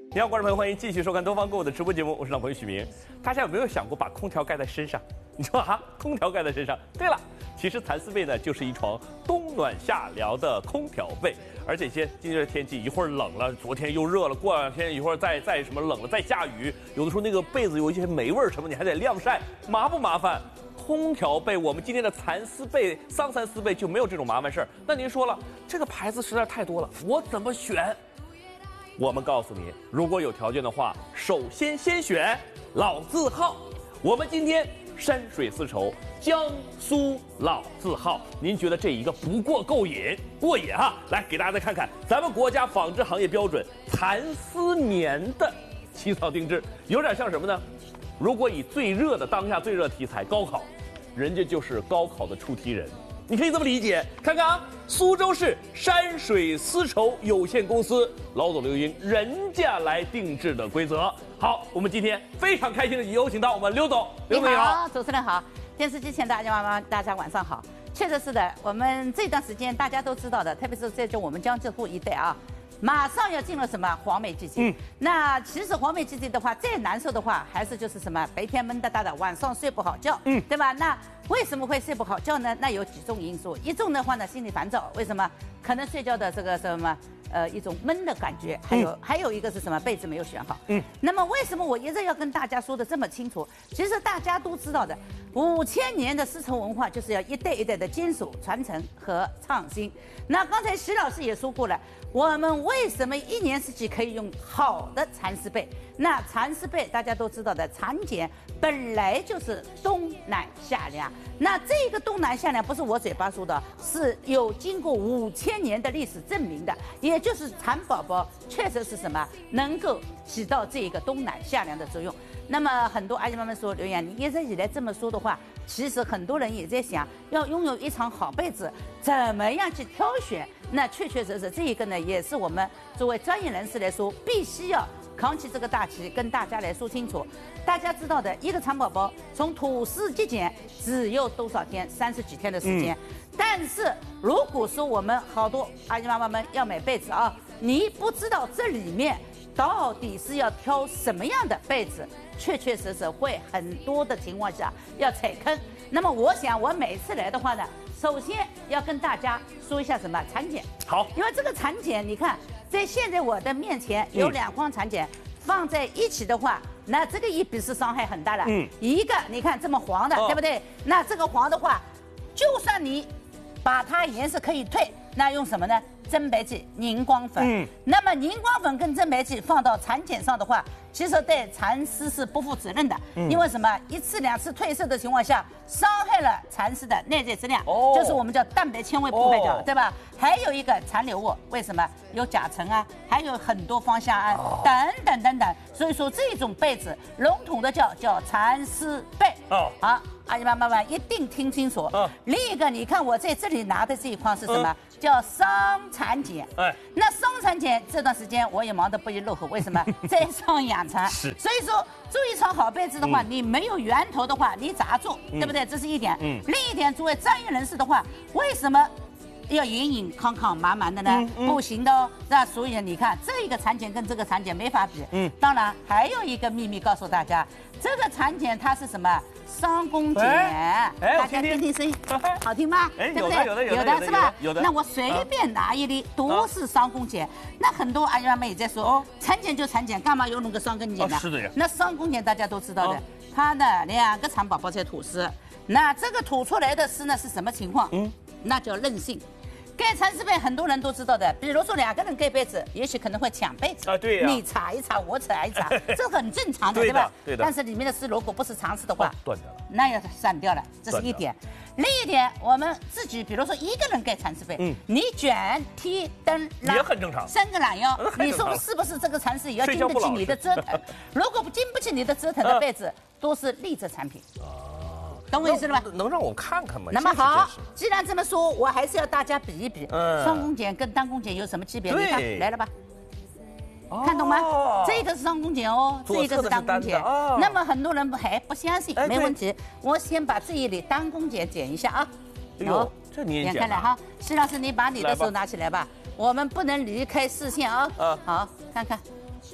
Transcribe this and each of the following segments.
你好，观众朋友，欢迎继续收看东方购物的直播节目，我是老朋友许明。大家有没有想过把空调盖在身上？你说啊，空调盖在身上？对了，其实蚕丝被呢就是一床冬暖夏凉的空调被，而且今天的天气一会儿冷了，昨天又热了，过两天一会儿再什么冷了，再下雨，有的时候那个被子有一些霉味儿什么，你还得晾晒，麻不麻烦？空调被，我们今天的蚕丝被、桑蚕丝被就没有这种麻烦事儿。那您说了，这个牌子实在太多了，我怎么选？我们告诉你，如果有条件的话，首先选老字号。我们今天山水丝绸，江苏老字号，您觉得这一个不过瘾哈？来给大家再看看咱们国家纺织行业标准蚕丝棉的起草定制，有点像什么呢？如果以当下最热题材高考，人家就是高考的出题人。你可以这么理解，看看啊，苏州市山水丝绸有限公司老总刘英人家来定制的规则。好，我们今天非常开心的有请到我们刘总，刘总你好， 主持人好，电视机前大家晚上好。确实是的，我们这段时间大家都知道的，特别是在我们江浙沪一带啊，马上要进入什么黄梅季节。那其实黄梅季节的话，最难受的话还是就是什么白天闷哒哒的，晚上睡不好觉，对吧？那为什么会睡不好觉呢？那有几种因素，一种的话呢，心理烦躁，为什么？可能睡觉的这个什么一种闷的感觉，还有一个是什么？被子没有选好。那么为什么我一直要跟大家说的这么清楚？其实大家都知道的，5000年的丝绸文化就是要一代一代的坚守、传承和创新。那刚才徐老师也说过了，我们为什么一年四季可以用好的蚕丝被？那蚕丝被大家都知道的，蚕茧本来就是冬暖夏凉。那这个冬暖夏凉不是我嘴巴说的，是有经过5000年的历史证明的，也就是蚕宝宝确实是什么能够起到这个冬暖夏凉的作用。那么很多阿姨妈妈说，刘洋，你一直以来这么说的话，其实很多人也在想，要拥有一床好被子，怎么样去挑选？那确实这一个呢，也是我们作为专业人士来说，必须要扛起这个大旗，跟大家来说清楚。大家知道的，一个蚕宝宝从吐丝结茧只有多少天？30几天的时间。但是如果说我们好多阿姨妈妈们要买被子啊，你不知道这里面到底是要挑什么样的被子，确实会很多的情况下要踩坑。那么我想我每次来的话呢，首先要跟大家说一下什么蚕茧。好，因为这个蚕茧，你看在现在我的面前有2筐蚕茧放在一起的话，那这个一比是伤害很大的。一个你看这么黄的，对不对？那这个黄的话，就算你把它颜色可以退，那用什么呢？增白剂、凝光粉。那么凝光粉跟增白剂放到蚕茧上的话，其实对蚕丝是不负责任的。因为什么？1次2次褪色的情况下，伤害了蚕丝的内在质量，就是我们叫蛋白纤维破坏掉，对吧？还有一个残留物，为什么？有甲醇啊，还有很多芳香胺等等。所以说这种被子笼统的叫蚕丝被。好，阿姨妈妈们一定听清楚。另一个，你看我在这里拿的这一筐是什么？叫桑蚕茧。那桑蚕茧这段时间我也忙得不亦乐乎，为什么？在上养蚕。所以说做一床好被子的话，你没有源头的话，你咋做？对不对？这是一点。另一点，作为专业人士的话，为什么要隐康满的呢？不行的哦。那所以你看，这一个蚕茧跟这个蚕茧没法比。当然还有一个秘密告诉大家，这个蚕茧它是什么？桑公茧。大家听声音，好听吗？对不对？有的是吧？有的。那我随便拿一粒都是桑公茧。那很多阿姨妈妈也在说，蚕茧就蚕茧，干嘛要弄个桑公茧呢？是的呀。那桑公茧大家都知道的，它呢2个蚕宝宝在吐丝，那这个吐出来的丝呢是什么情况？那叫韧性。盖蚕丝被很多人都知道的，比如说2个人盖被子，也许可能会抢被子啊，对呀，你查一查，我查一查，这很正常的，对吧？对的。但是里面的丝如果不是长丝的话，断掉了，那要散掉了，这是一点。另一点，我们自己比如说1个人盖蚕丝被，你卷、踢、蹬、拉也很正常，3个懒腰，你说是不是这个蚕丝也要经得起你的折腾？如果经不起你的折腾的被子，都是劣质产品。懂我意思了吧？能让我看看吗？那么好，既然这么说，我还是要大家比一比，双公茧跟单公茧有什么区别？你看来了吧？看懂吗？这个是双公茧哦，这个是单公茧。那么很多人还不相信，没问题，我先把这一粒单公茧剪一下啊。 哟，这你也剪？ 点开来哈，施老师，你把你的手拿起来吧，我们不能离开视线啊。好，看看。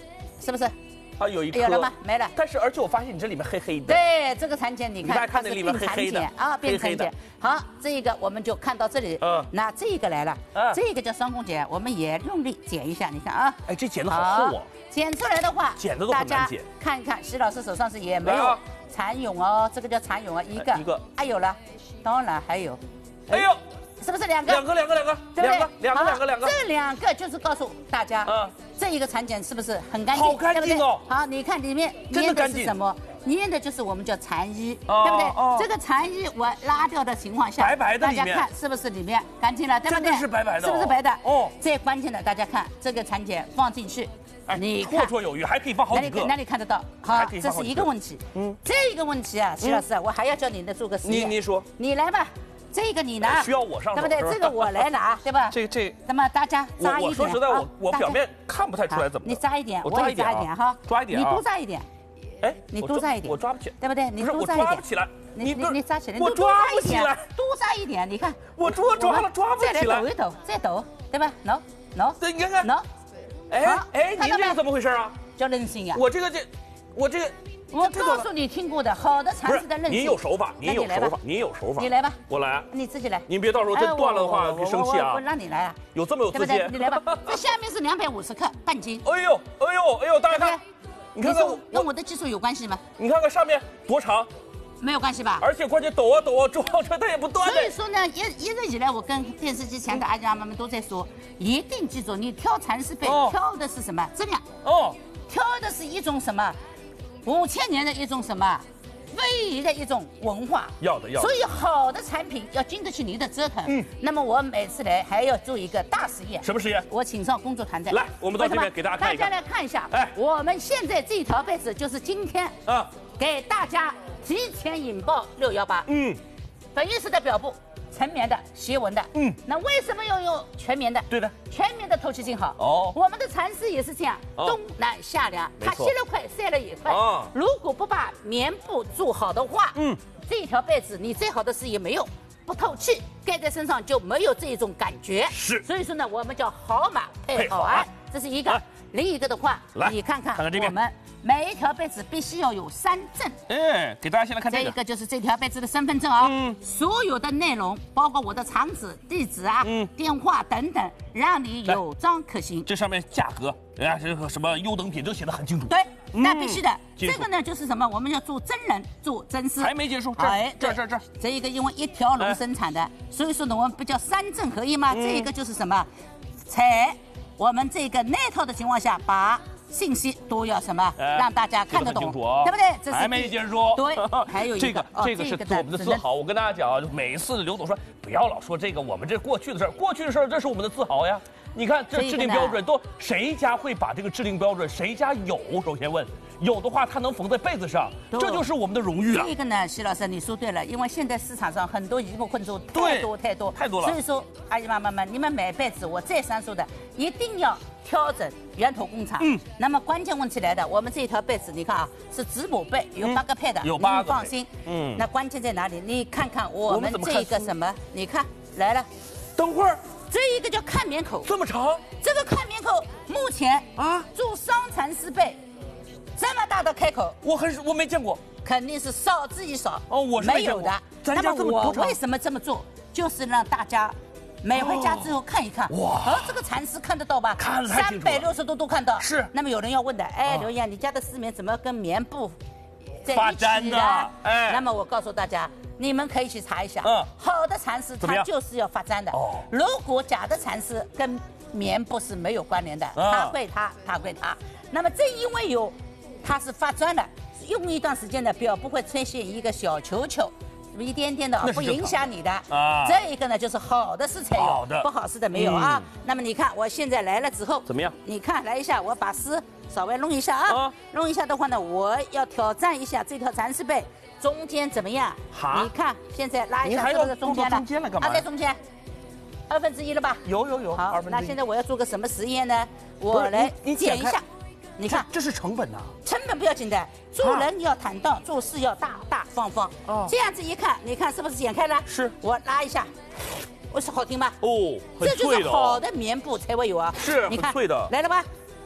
是不是？ 啊，有一颗。 有了吗？没了。 但是而且我发现你这里面黑黑的。 对，这个产检你看， 大家看那里面黑黑的啊，变产检。好，这一个我们就看到这里。那这一个来了，这个叫双宫剪，我们也用力剪一下，你看啊。 哎，这剪的好厚哦。 剪出来的话， 剪的都很难剪。 看一看，徐老师手上是也没有蚕蛹哦，这个叫蚕蛹啊，一个。啊，有了，当然还有。 哎呦。 是不是两个？ 两个， 对不对？ 两个。 这两个就是告诉大家，这一个产检是不是很干净？ 好干净哦！ 好，你看里面粘的是什么？粘的就是我们叫残衣，对不对？这个残衣我拉掉的情况下， 白白的，大家看是不是里面干净了？对不对？ 真的是白白的， 是不是白的？ 哦， 最关键的，大家看这个产检放进去，你绰绰有余，还可以放好几个。 哪里看得到？好，这是一个问题。这个问题啊，徐老师，我还要叫你的做个实验。 你说， 你来吧。这个你拿， 需要我上手， 对不对？这个我来拿，对吧？ 这， 那么大家扎一点。 我说实在，我表面看不太出来怎么。 你扎一点， 我也扎一点哈， 抓一点， 你多扎一点。 哎， 你多扎一点， 我抓不起， 对不对？你多扎一点， 我抓不起来。 你扎起来， 我抓不起来， 多扎一点，你看。 我抓了，抓不起来。 再来抖一抖，再抖，对吧？能。 对，你看看。 能。 哎，您这个怎么回事啊？ 叫韧性呀。 我这个。 我告诉你听过的，好的蚕丝的韧性。 您有手法，您有手法。 你来吧， 我来。 你自己来。 您别到时候真断了的话，别生气啊。 我让你来啊。 有这么有自信？ 你来吧。这下面是250克，半斤。 哎呦，大家看，你看看， 跟我的技术有关系吗？ 你看看上面多长。 没有关系吧？ 而且关键抖啊，撞车它也不断。 所以说呢，一直以来我跟电视机前的阿姨阿妈们都在说，一定记住，你挑蚕丝被挑的是什么质量？挑的是一种什么？5000年的一种什么非遗的一种文化， 要的。 所以好的产品要经得起您的折腾。那么我每次来还要做一个大实验。 什么实验？ 我请上工作团队来，我们到这边给大家看一看。 大家来看一下，我们现在这条被子就是今天给大家提前引爆618。本玉石的表布。纯棉的、斜纹的，那为什么要用全棉的？ 对的， 全棉的透气性好。我们的蚕丝也是这样，冬暖夏凉，它吸了快，晒了也快。如果不把棉布做好的话，这条被子你最好的是也没有，不透气，盖在身上就没有这种感觉。 是， 所以说呢，我们叫好马配好鞍，这是一个。另一个的话，你看看这边， 我们每一条被子必须要有3证。 给大家先来看这个。 这个就是这条被子的身份证啊。所有的内容，包括我的厂址、地址啊、电话等等，让你有章可循。 这上面价格，这个什么优等品都写得很清楚。 对，那必须的。这个呢就是什么？我们要做真人，做真丝。 还没结束，这。 这一个因为一条龙生产的，所以说呢，我们不叫3证合一吗？这一个就是什么？在我们这个那套的情况下，把信息都要什么，让大家看得懂，对不对？这是还没结束。 对，还有一个， 这个是我们的自豪。我跟大家讲啊，每一次刘总说不要老说这个我们这过去的事儿，过去的事儿这是我们的自豪呀。你看这制定标准都谁家会把这个制定标准？谁家有？首先问。有的话，它能缝在被子上，这就是我们的荣誉了。 这个呢，徐老师，你说对了，因为现在市场上很多鱼目混珠，太多了。所以说，阿姨妈妈们，你们买被子，我再三说的，一定要挑准源头工厂。那么关键问题来的，我们这一条被子，你看啊，是子母被，有8个配的， 有8个， 放心。那关键在哪里？你看看我们这个什么？你看来了， 等会儿。 这一个叫看棉口， 这么长？ 这个看棉口目前做伤蚕丝被。这么大的开口， 我没见过， 肯定是少之又少。 我是没有的。 那么我为什么这么做？就是让大家买回家之后看一看。哇！这个蚕丝看得到吧？ 看得太清楚了 ，360度都看到。 是。 那么有人要问的，刘燕，你家的丝棉怎么跟棉布在发一起的？ 那么我告诉大家，你们可以去查一下。好的蚕丝它就是要发粘的。如果假的蚕丝跟棉布是没有关联的，它归它。那么正因为它是发粘的，用一段时间的表不会出现一个小球球，一点点的，不影响你的。这一个呢就是好的丝才有，不好丝的没有啊。那么你看我现在来了之后怎么样？ 你看来一下，我把丝稍微弄一下啊。弄一下的话呢，我要挑战一下这条蚕丝被中间怎么样？你看现在拉一下这个中间了，在中间1/2了吧？ 有。 好，那现在我要做个什么实验呢？我来剪一下。你看， 这是成本呐。 成本不要紧的，做人要坦荡，做事要大大方方。这样子一看，你看是不是剪开了？ 是。 我拉一下，我说好听吗？ 很脆的。 这就是好的棉布才会有啊。 是，很脆的。 来了吧？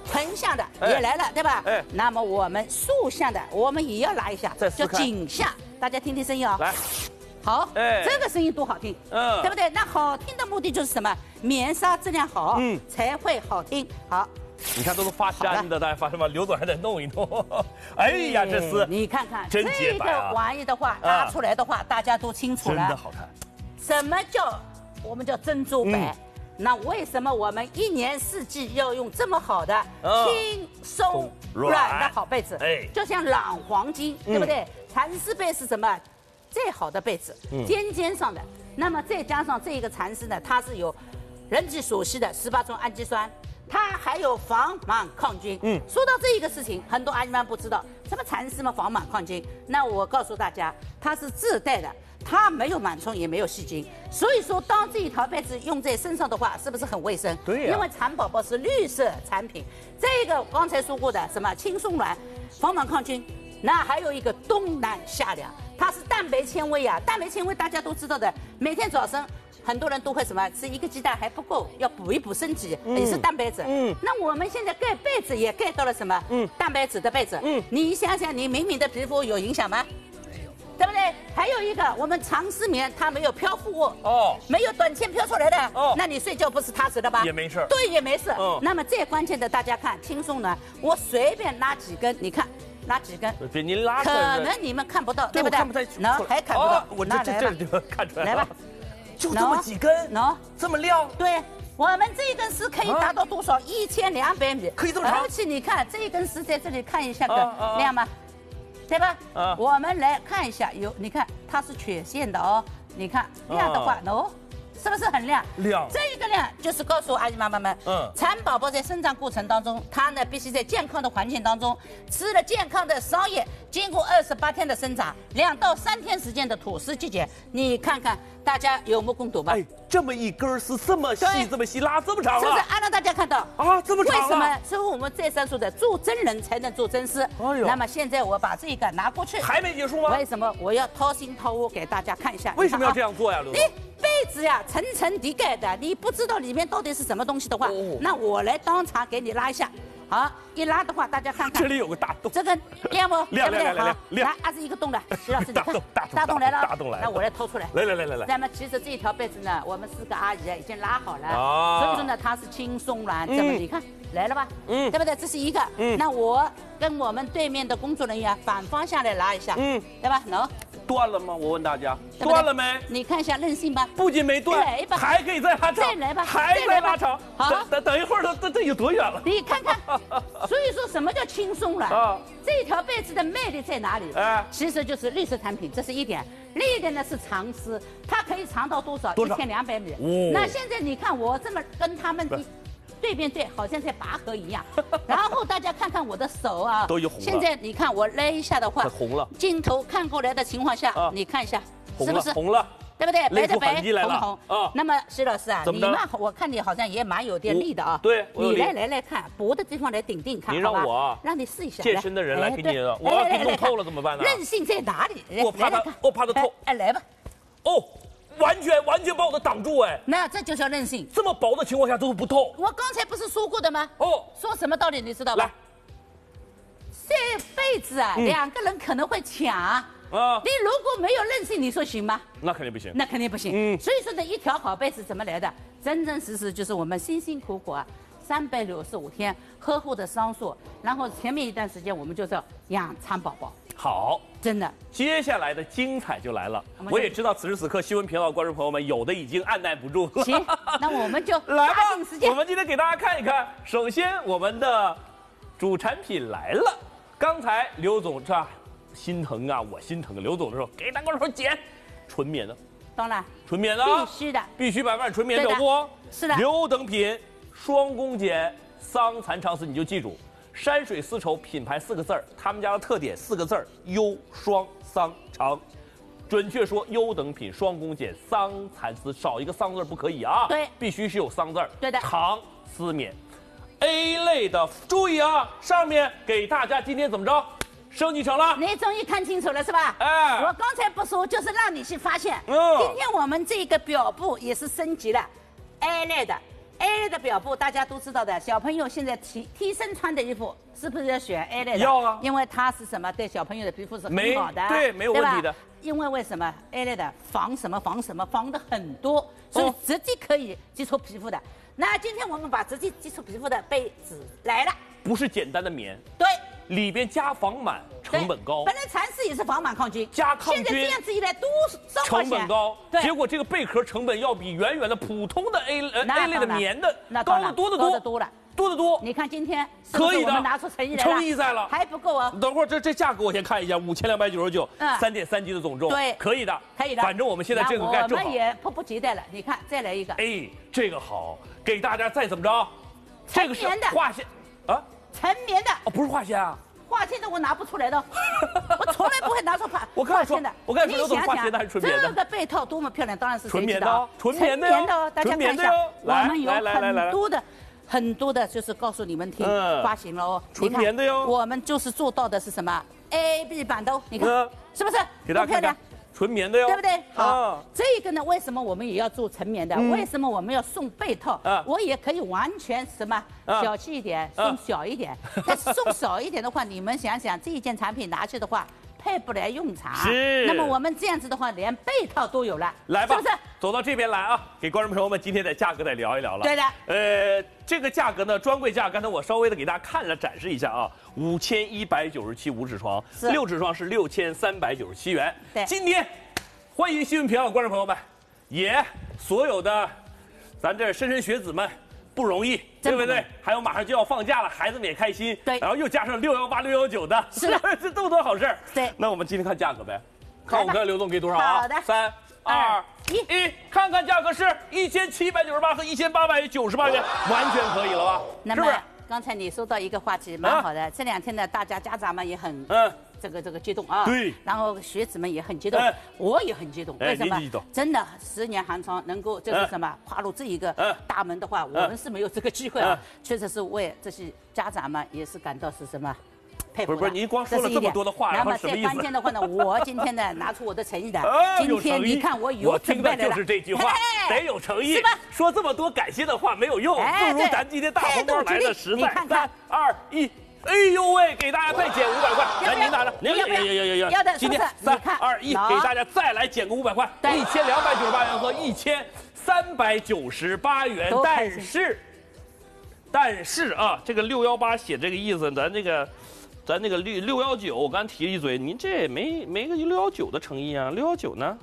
横向的也来了，对吧？ 哎， 那么我们竖向的我们也要拉一下，叫颈向，大家听听声音哦。 来， 好，这个声音多好听，对不对？那好听的目的就是什么？棉纱质量好，才会好听。好。 你看都是发山的，大家发什么？刘总还得弄一弄。哎呀，这丝你看看真洁白啊！ 这个玩意的话，拉出来的话，大家都清楚了。 真的好看。 什么叫我们叫珍珠白？那为什么我们一年四季要用这么好的轻松软的好被子？哎，就像朗黄金，对不对？蚕丝被是什么？最好的被子，尖上的。那么再加上这个蚕丝呢，它是有人体所需的18种氨基酸。它还有防螨抗菌。说到这一个事情，很多阿姨们不知道什么蚕丝嘛，防螨抗菌。那我告诉大家，它是自带的，它没有螨虫，也没有细菌。所以说，当这一条被子用在身上的话，是不是很卫生？ 对呀。 因为蚕宝宝是绿色产品，这个刚才说过的什么轻松软、防螨抗菌，那还有一个冬暖夏凉，它是蛋白纤维啊，蛋白纤维大家都知道的，每天早上。很多人都会什么吃一个鸡蛋还不够，要补一补身体，也是蛋白质。那我们现在盖被子也盖到了什么？蛋白质的被子。你想想，你敏敏的皮肤有影响吗？没有，对不对？还有一个，我们长丝棉它没有漂浮物，没有短线飘出来的，那你睡觉不是踏实的吧？ 也没事。 对，也没事。那么最关键的，大家看，轻松呢，我随便拉几根，你看。拉几根？ 别您拉出来，可能你们看不到，对不对？ 看不太清楚。 能还看不到？ 我这就看出来了。来吧。就这么几根，这么亮。 对，我们这一根丝可以达到多少？1200米， 可以这么长。 而且你看这一根丝在这里看一下亮吗？对吧？我们来看一下，你看它是曲线的哦。你看亮的话，是不是很亮？ 亮。 这一个亮就是告诉阿姨妈妈们，蚕宝宝在生长过程当中，它呢必须在健康的环境当中吃了健康的桑叶，经过28天的生长，2到3天时间的吐丝季节，你看看大家有目共睹吧？ 哎，这么一根丝这么细，这么细，拉这么长了， 是不是？让大家看到啊，这么长了。 为什么？所以我们再三说的，做真人才能做真丝。哎呦，那么现在我把这个拿过去， 还没结束吗？ 为什么？我要掏心掏窝给大家看一下。 为什么要这样做呀，刘总？ 被子呀，层层叠盖的，你不知道里面到底是什么东西的话，那我来当场给你拉一下。好，一拉的话，大家看看， 这里有个大洞， 这个亮不？ 亮。 来，还是一个洞的，徐老师，你看，大洞来了， 大洞来了， 那我来掏出来。 来。 那么其实这一条被子呢，我们4个阿姨已经拉好了，所以说呢，它是轻松软，这么你看来了吧？对不对？这是一个。那我跟我们对面的工作人员反方向来拉一下，对吧？能。 断了吗？我问大家，断了没？ 你看一下韧性吧。 不仅没断，还可以再拉长。 再来吧， 还在拉长。 好， 等一会儿，这有多远了？ 你看看。所以说什么叫轻松软？这条被子的魅力在哪里？其实就是绿色产品，这是一点。另一点呢是长丝，它可以长到多少？1200米。那现在你看我这么跟他们对面对，好像在拔河一样。然后大家看看我的手啊， 都有红了。 现在你看我勒一下的话， 红了。 镜头看过来的情况下，你看一下，是不是红了？ 对不对？白的白， 红。 那么徐老师啊，你嘛，我看你好像也蛮有点力的啊。 对， 你来看，薄的地方来顶看， 您让我让你试一下。 健身的人来给你，我要给弄透了怎么办呢？ 韧性在哪里？ 我怕它透。 哎，来吧。 完全把我的挡住哎！ 那这就叫韧性。 这么薄的情况下都不透。 我刚才不是说过的吗？说什么道理你知道吧？ 来， 这被子啊，2个人可能会抢啊。你如果没有韧性，你说行吗？ 那肯定不行。 那肯定不行。所以说这一条好被子怎么来的？真真实实就是我们辛辛苦苦啊，365天呵护的桑树，然后前面一段时间我们就是要养蚕宝宝。 好， 真的。 接下来的精彩就来了。我也知道此时此刻新闻频道观众朋友们有的已经按耐不住了。 行，那我们就来吧。 时间。 我们今天给大家看一看，首先我们的主产品来了。刚才刘总这心疼啊，我心疼啊。刘总的时候给大家说剪纯棉的， 当然纯棉的， 必须的， 必须100%纯棉，有不？ 是的。 刘等品双工剪桑蚕长丝，你就记住。山水丝绸品牌4个字儿，他们家的特点4个字儿：优双桑长。准确说，优等品双工剪桑蚕丝，少一个桑字不可以啊。 对， 必须是有桑字儿。 对的。 长丝棉 ，A 类的，注意啊，上面给大家今天怎么着？升级成了。 你终于看清楚了是吧？ 哎， 我刚才不说，就是让你去发现。今天我们这个表布也是升级了 A 类的。 A 类的表布大家都知道的，小朋友现在贴身穿的衣服是不是要选 A 类的？ 要啊， 因为它是什么？对小朋友的皮肤是很好的， 对，没有问题的。 因为什么 A 类的防什么防的很多，所以直接可以接触皮肤的。那今天我们把直接接触皮肤的被子来了， 不是简单的棉， 对， 里边加防螨，成本高。 本来蚕丝也是防螨抗菌， 加抗菌， 现在这样子一来多少成本高， 对， 结果这个贝壳成本要比远远的普通的 A 类的棉的高得多得多，多得多。 你看今天可以的， 我们拿出诚意来了， 诚意在了， 还不够啊。 等会儿这价格我先看一下，5299，3.3G 的总重， 对， 可以的， 可以的。 反正我们现在这个该正好。 我们也迫不及待了，你看再来一个， 哎，这个好，给大家再怎么着，这个是化纤啊， 纯棉的， 哦，不是化纤啊。 化纤的我拿不出来的，我从来不会拿出我刚才说的。我刚才说的化纤的还是纯棉的？ 这个被套多么漂亮，当然是纯棉的，纯棉的哦。大家看一下，我们有很多的，就是告诉你们听，发行了哦， 纯棉的哟。 我们就是做到的是什么 ？AB 版的哦，你看是不是？ 给大家看看。纯棉的哟， 对不对？好，这个呢，为什么我们也要做纯棉的？为什么我们要送被套？我也可以完全什么小气一点，送小一点。但是送小一点的话，你们想想，这一件产品拿去的话，配不来用场。 是。 那么我们这样子的话，连被套都有了， 来吧， 是不是？ 走到这边来啊，给观众朋友们今天的价格再聊一聊了。 对的。 这个价格呢，专柜价，刚才我稍微的给大家看了展示一下啊，51975指床，6指床是6397元。 对。 今天。欢迎新闻频道的观众朋友们，也所有的咱这莘莘学子们不容易，对不对？还有马上就要放假了，孩子们也开心。 对， 然后又加上618、619的， 是的， 这这么多好事儿。 对， 那我们今天看价格呗，看我们刘总给多少啊？ 好的 ，3、2、1，看看价格是1798和1898元，完全可以了吧？ 是不是？刚才你说到一个话题，蛮好的。这2天呢，大家家长们也很这个激动啊。 对。 然后学子们也很激动，我也很激动。为什么？真的10年寒窗能够就是什么跨入这一个大门的话，我们是没有这个机会啊。确实是为这些家长们也是感到是什么？ 不是，您光说了这么多的话， 然后什么意思？ 关键的话呢，我今天呢拿出我的诚意的。今天你看我有听的就是这句话，得有诚意。 是吧？ 说这么多感谢的话没有用，不如咱今天大红包来的实在。3、2、1，哎呦喂，给大家再减500块，来您拿着， 要的， 今天3、2、1，给大家再来减个500块，1298元和1398元，但是啊，这个618写这个意思，咱那个619，我刚提了一嘴，您这也没个619的诚意啊。619呢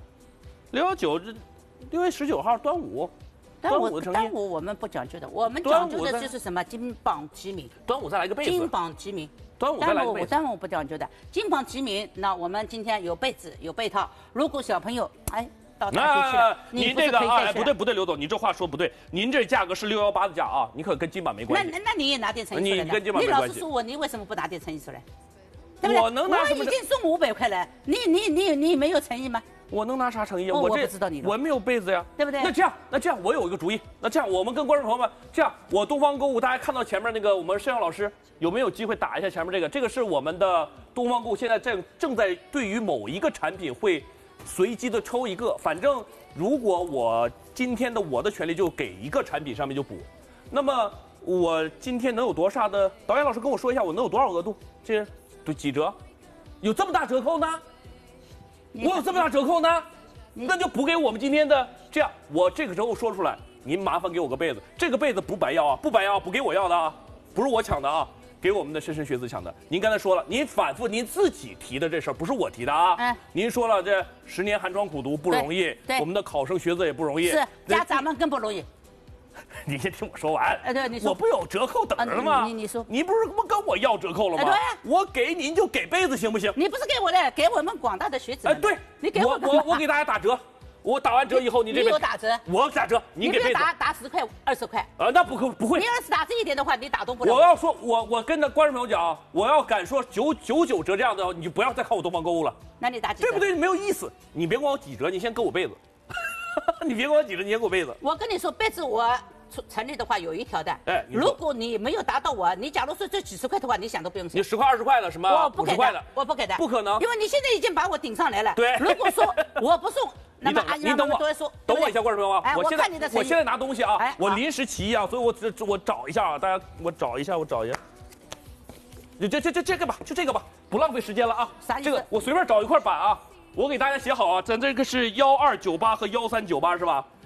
？619这6月19号端午的诚意。 端午我们不讲究的，我们讲究的就是什么金榜题名。 端午再来个被子。 金榜题名。 端午再来个被子。 端午不讲究的，金榜题名。那我们今天有被子有被套，如果小朋友到大学去了， 您这个啊，不对，刘总，你这话说不对。您这价格是618的价啊，你可跟金榜没关系。 那你也拿点诚意出来。 你跟金榜没关系。 你老实说我，你为什么不拿点诚意出来？对不对？ 我能拿什么？ 我已经送500块了，你没有诚意吗？ 我能拿啥诚意啊？ 我不知道你的， 我没有被子呀， 对不对？ 那这样，我有一个主意。那这样，我们跟观众朋友们，这样，我东方购物，大家看到前面那个我们摄像老师有没有机会打一下前面这个？这个是我们的东方购物现在正在对于某一个产品会随机的抽一个，反正如果我今天我的权利就给一个产品上面就补，那么我今天能有多少的？导演老师跟我说一下，我能有多少额度？这对几折？有这么大折扣呢？我有这么大折扣呢？那就补给我们今天的。这样，我这个折扣说出来，您麻烦给我个被子。这个被子不白要啊，不白要，不给我要的啊，不是我抢的啊，给我们的莘莘学子抢的。您刚才说了，您反复您自己提的这事儿，不是我提的啊。您说了，这10年寒窗苦读不容易，我们的考生学子也不容易， 是家长们更不容易。 你先听我说完。 对，你说。 我不有折扣等着了吗？ 你说。 你不是不跟我要折扣了吗？ 对。 我给您就给被子行不行？ 你不是给我的，给我们广大的学子。 对。 你给我给大家打折。我打完折以后，你这边有打折。 我打折，你给被子。 打10块20块。 那不会。 你要是打这一点的话，你打动不了。 我要说，我跟着观众朋友讲，我要敢说99折这样的，你就不要再看我东方购物了。 那你打几折？ 对不对？没有意思。你别管我几折，你先给我被子。你别管我几折，你先给我被子。 我跟你说，被子我成立的话有一条的。如果你没有达到你假如说这几10块的话，你想都不用想。 你10块20块的什么 ？50块的，我不给的。 不可能， 因为你现在已经把我顶上来了。 对。 如果说我不送那么你等我，等我一下，观众朋友啊，我现在拿东西啊，我临时起意啊，所以我找一下啊，大家我找一下。这个吧，就这个吧，不浪费时间了啊。 啥意思？ 这个我随便找一块板啊，我给大家写好啊，咱这个是1298和1398是吧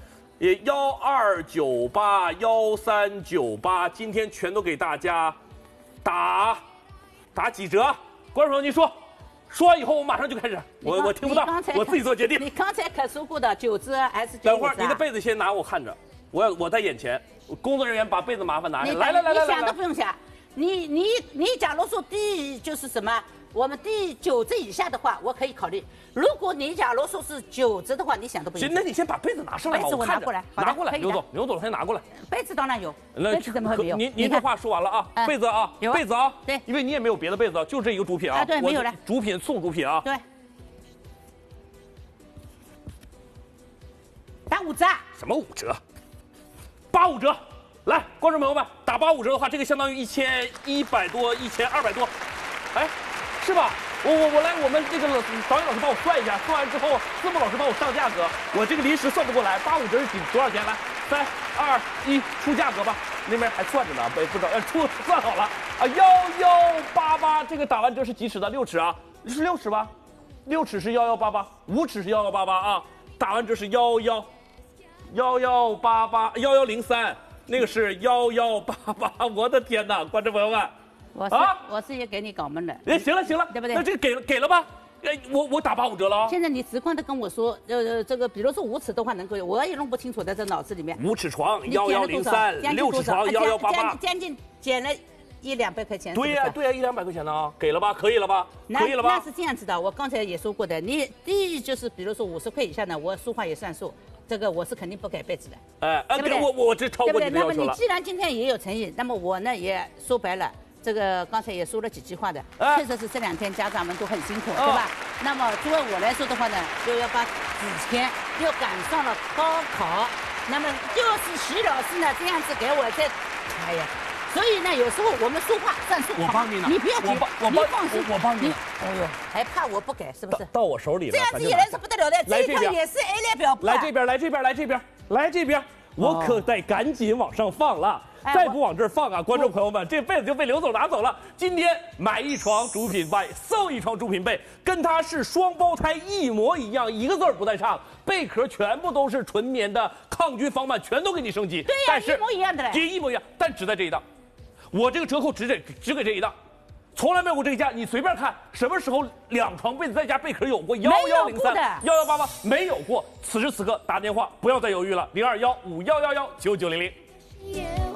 ？1298、1398，今天全都给大家打几折？观众朋友，你说完以后，我马上就开始。我听不到，我自己做决定。 你刚才可说过的9折还是9折？ 等会儿你的被子先拿，我看着，我在眼前，工作人员把被子麻烦拿下。来， 你想都不用想。你假如说就是什么，我们9折以下的话，我可以考虑。如果你假如说是9折的话，你想都不用想。 行，那你先把被子拿上来吧， 我拿过来， 拿过来，刘总先拿过来。 被子当然有，被子怎么会没有？ 您这话说完了啊，被子啊，被子啊， 对， 因为你也没有别的被子，就这一个主品啊， 对，没有了， 主品送主品啊， 对，打5折， 什么5折？85折。来，观众朋友们，打85折的话，这个相当于1100多、1200多，哎，是吧？我来，我们这个导演老师帮我算一下，算完之后，字幕老师帮我上价格，我这个临时算不过来，85折是多少钱？来，3、2、1，出价格吧。那边还算着呢，不知道，算好了啊，1188，这个打完折是几尺的？6尺啊，是6尺吧？6尺是1188，5尺是1188啊，打完折是1188，1103。那个是1188，我的天哪，观众朋友们， 我是也给你搞闷了。 行了， 对不对？ 那这个给了吧？我打85折了啊。 现在你直观的跟我说，这个比如说5尺的话能够有，我也弄不清楚在这脑子里面。 5尺床1103，6尺床1188， 将近减了100-200块钱。 对呀，100-200块钱呢，给了吧？可以了吧？可以了吧？ 那是这样子的，我刚才也说过的，你第一就是比如说50块以下呢，我说话也算数。这个我是肯定不改被子的，对不对？ 我这超过你的要求了。 那么你既然今天也有诚意，那么我呢也说白了，这个刚才也说了几句话的，确实是这2天家长们都很辛苦，对吧？那么作为我来说的话呢，就要把之前又赶上了高考，那么就是徐老师呢这样子给我哎呀。所以呢，有时候我们说话算数。 我帮你呢， 你不要急，你放心， 我帮你。 哎呦，还怕我不给是不是？ 到我手里了。 这样子也是不得了的，这一套也是 A 列表。 来这边，我可得赶紧往上放了。再不往这儿放啊，观众朋友们，这被子就被刘总拿走了。今天买1床主品被，送1床主品被，跟它是双胞胎一模一样，一个字儿不带差，被壳全部都是纯棉的，抗菌防螨全都给你升级。 对呀，一模一样的嘞， 一模一样，但只在这一档。我这个折扣只给这一档，从来没有过这一价。你随便看，什么时候2床被子再加被壳有过？1103、1188没有过。此时此刻打电话，不要再犹豫了，0215111990。